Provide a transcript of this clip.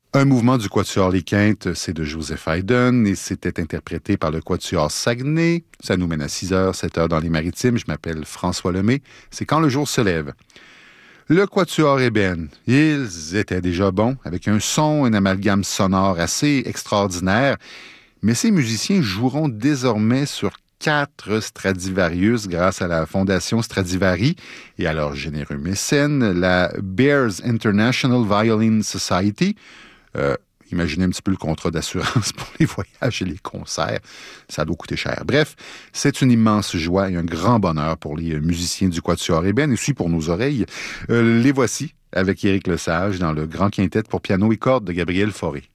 Un mouvement du Quatuor Les Quintes, c'est de Joseph Haydn et c'était interprété par le Quatuor Saguenay. Ça nous mène à 6h, 7h dans les Maritimes. Je m'appelle François Lemay. C'est Quand le jour se lève. Le Quatuor Ébène, ils étaient déjà bons, avec un son, un amalgame sonore assez extraordinaire. Mais ces musiciens joueront désormais sur 4 Stradivarius grâce à la Fondation Stradivari et à leur généreux mécène, la Bears International Violin Society. Imaginez un petit peu le contrat d'assurance pour les voyages et les concerts. Ça doit coûter cher. Bref, c'est une immense joie et un grand bonheur pour les musiciens du Quatuor Ébène et aussi pour nos oreilles. Les voici avec Éric Lesage dans le Grand Quintet pour piano et cordes de Gabriel Fauré.